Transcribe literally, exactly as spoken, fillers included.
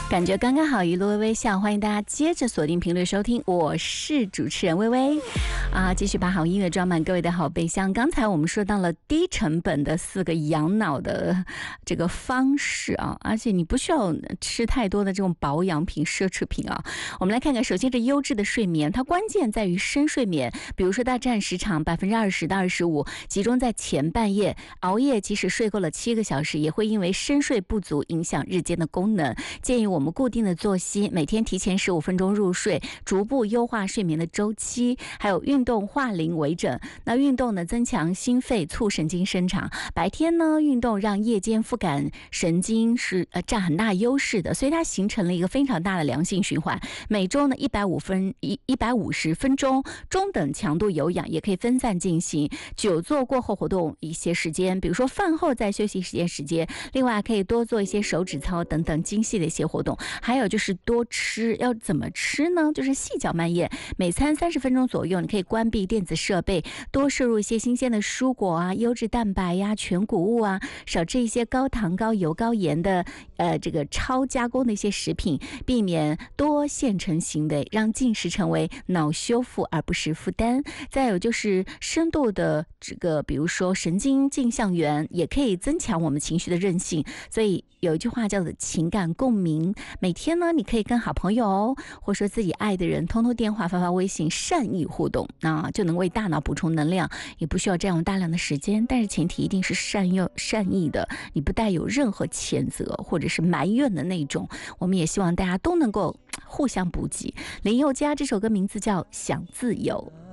感觉刚刚好，一路微微笑，欢迎大家接着锁定频率收听，我是主持人微微啊，继续把好音乐装满各位的好备箱。刚才我们说到了低成本的四个养脑的这个方式啊，而且你不需要吃太多的这种保养品、奢侈品啊。我们来看看，首先是优质的睡眠，它关键在于深睡眠，比如说它占时长百分之二十到二十五，集中在前半夜。熬夜即使睡够了七个小时，也会因为深睡不足影响日间的功能。建议我们固定的作息，每天提前十五分钟入睡，逐步优化睡眠的周期。还有运动化龄为整，那运动呢增强心肺，促神经生长。白天呢运动让夜间副感神经是呃占很大优势的，所以它形成了一个非常大的良性循环。每周呢一百五分一一百五十分钟中等强度有氧，也可以分散进行。久坐过后活动一些时间，比如说饭后再休息时间时间。另外可以多做一些手指操等等精细的一些活动。还有就是多吃，要怎么吃呢？就是细嚼慢咽，每餐三十分钟左右，你可以关闭电子设备，多摄入一些新鲜的蔬果啊、优质蛋白呀、全谷物啊，少吃一些高糖、高油、高盐的呃这个超加工的一些食品，避免多线程行为，让进食成为脑修复而不是负担。再有就是深度的这个，比如说神经镜像源，也可以增强我们情绪的韧性。所以有一句话叫做情感共鸣，每天呢你可以跟好朋友或说自己爱的人通通电话、发发微信，善意互动，那就能为大脑补充能量，也不需要这样大量的时间，但是前提一定是善用善意的，你不带有任何谴责或者是埋怨的那种。我们也希望大家都能够互相补给。林宥嘉这首歌名字叫《想自由》。